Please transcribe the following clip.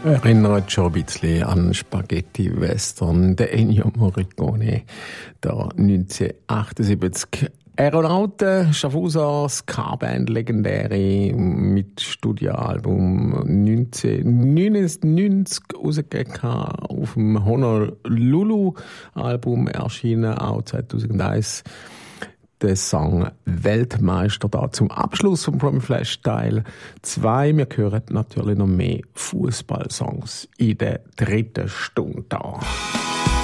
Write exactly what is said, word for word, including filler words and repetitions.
Erinnert schon ein bisschen an Spaghetti Western, der Ennio Morricone, da neunzehnhundertachtundsiebzig. Aeronauten, Schaffhauser, Ska-Band, legendäre, mit Studioalbum neunzehnhundertneunundneunzig rausgegeben, auf dem Honolulu-Album erschienen, auch zweitausendeins. Der Song Weltmeister da zum Abschluss vom Promiflash Teil zwei. Wir hören natürlich noch mehr Fußballsongs in der dritten Stunde da.